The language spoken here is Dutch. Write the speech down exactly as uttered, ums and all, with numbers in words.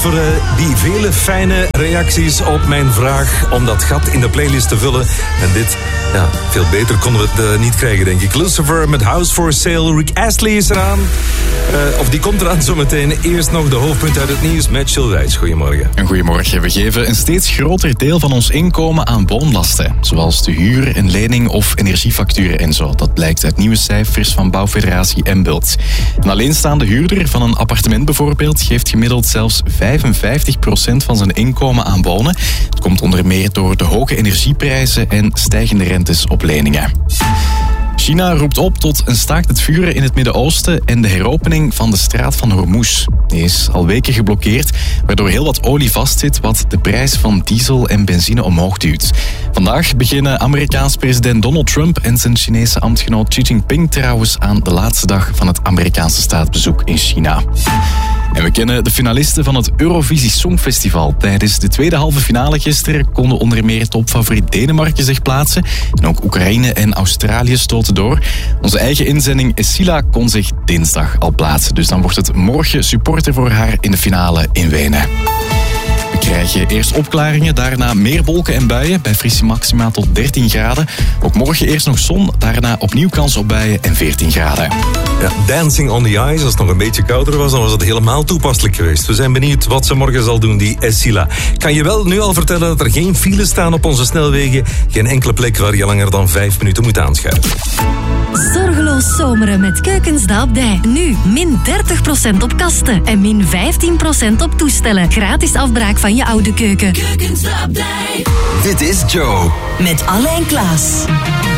voor uh, die vele fijne reacties op mijn vraag om dat gat in de playlist te vullen. En dit, ja, veel beter konden we het uh, niet krijgen, denk ik. Lucifer met House for Sale. Rick Astley is eraan. Uh, of die komt eraan zometeen. Eerst nog de hoofdpunt uit het nieuws met Jill Wijs. Goedemorgen. En goedemorgen. We geven een steeds groter deel van ons inkomen aan woonlasten. Zoals de huur, een lening of energiefacturen en zo. Dat blijkt uit nieuwe cijfers van Bouwfederatie en Bult. Een alleenstaande huurder van een appartement bijvoorbeeld geeft gemiddeld zelfs vijfenvijftig procent van zijn inkomen aan wonen. Het komt onder meer door de hoge energieprijzen en stijgende rentes op leningen. China roept op tot een staakt het vuren in het Midden-Oosten en de heropening van de straat van Hormuz. Die is al weken geblokkeerd, waardoor heel wat olie vastzit wat de prijs van diesel en benzine omhoog duwt. Vandaag beginnen Amerikaans president Donald Trump en zijn Chinese ambtgenoot Xi Jinping trouwens aan de laatste dag van het Amerikaanse staatsbezoek in China. En we kennen de finalisten van het Eurovisie Songfestival. Tijdens de tweede halve finale gisteren konden onder meer topfavoriet Denemarken zich plaatsen. En ook Oekraïne en Australië stoten door. Onze eigen inzending Esila kon zich dinsdag al plaatsen. Dus dan wordt het morgen supporter voor haar in de finale in Wenen. We krijgen eerst opklaringen, daarna meer wolken en buien. Bij frisse maxima tot dertien graden. Ook morgen eerst nog zon, daarna opnieuw kans op buien en veertien graden. Ja, Dancing on the Ice, als het nog een beetje kouder was, dan was het helemaal toepasselijk geweest. We zijn benieuwd wat ze morgen zal doen, die Esila. Kan je wel nu al vertellen dat er geen files staan op onze snelwegen? Geen enkele plek waar je langer dan vijf minuten moet aanschuiven. Zorgeloos zomeren met Keukens de Abdij. Nu min dertig procent op kasten en min vijftien procent op toestellen. Gratis afbraak van je oude keuken. Keukens de Abdij. Dit is Joe. Met Alain Klaas.